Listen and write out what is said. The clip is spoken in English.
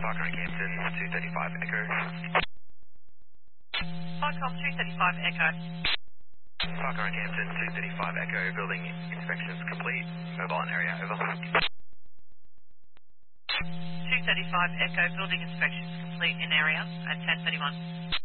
Parker and Campton, 235 Echo. Parcom 235 Echo. Parker and Campton, 235 Echo, building inspections complete. Mobile and area, over. 235 Echo, building inspections complete in area at 10:31.